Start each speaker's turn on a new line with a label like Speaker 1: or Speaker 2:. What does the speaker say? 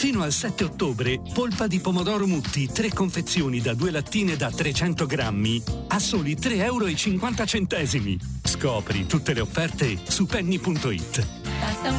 Speaker 1: Fino al 7 ottobre, polpa di pomodoro Mutti, 3 confezioni da 2 lattine da 300 grammi, a soli 3,50 €. Scopri tutte le offerte su penny.it.
Speaker 2: Basta